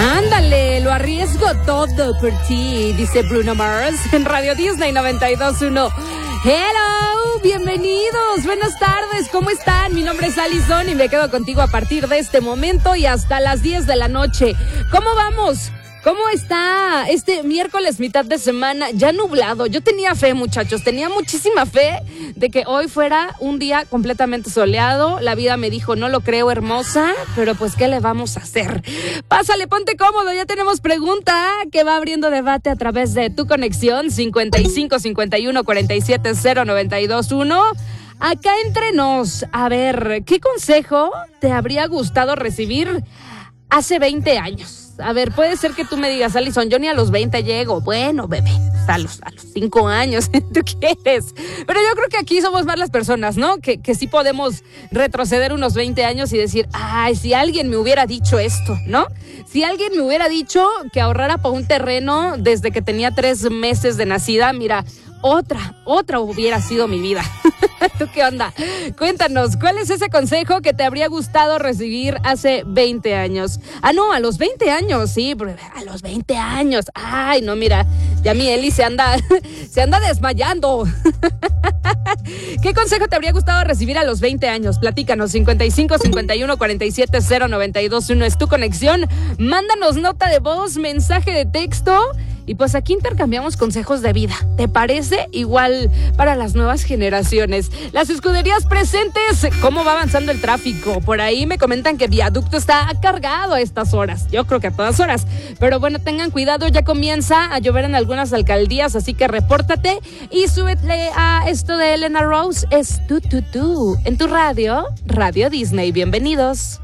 Ándale, lo arriesgo todo por ti, dice Bruno Mars en Radio Disney 92.1. Hello, bienvenidos, buenas tardes, ¿cómo están? Mi nombre es Alison y me quedo contigo a partir de este momento y hasta las 10 de la noche. ¿Cómo vamos? ¿Cómo está este miércoles, mitad de semana? Ya nublado. Yo tenía fe, muchachos, tenía muchísima fe de que hoy fuera un día completamente soleado. La vida me dijo, no lo creo, hermosa, pero pues, ¿qué le vamos a hacer? Pásale, ponte cómodo, ya tenemos pregunta que va abriendo debate a través de tu conexión 55 51 47 0 92 1. Acá entre nos, a ver, ¿qué consejo te habría gustado recibir hace 20 años? A ver, puede ser que tú me digas, Alison, yo ni a los 20 llego. Bueno, bebé, a los 5 años, tú quieres. Pero yo creo que aquí somos más las personas, ¿no? Que sí podemos retroceder unos 20 años y decir, ay, si alguien me hubiera dicho esto, ¿no? Si alguien me hubiera dicho que ahorrara para un terreno desde que tenía 3 meses de nacida, mira, otra hubiera sido mi vida. ¿Tú qué onda? Cuéntanos, ¿cuál es ese consejo que te habría gustado recibir hace 20 años? Ah, no, a los 20 años, sí, a los 20 años. Ay, no, mira, ya mi Eli se anda desmayando. ¿Qué consejo te habría gustado recibir a los 20 años? Platícanos, 55 51 47 0 92 1 es tu conexión. Mándanos nota de voz, mensaje de texto. Y pues aquí intercambiamos consejos de vida. ¿Te parece? Igual para las nuevas generaciones. Las escuderías presentes, ¿cómo va avanzando el tráfico? Por ahí me comentan que Viaducto está cargado a estas horas. Yo creo que a todas horas. Pero bueno, tengan cuidado, ya comienza a llover en algunas alcaldías, así que repórtate y súbete a esto de Elena Rose. Es tú. En tu radio, Radio Disney. Bienvenidos.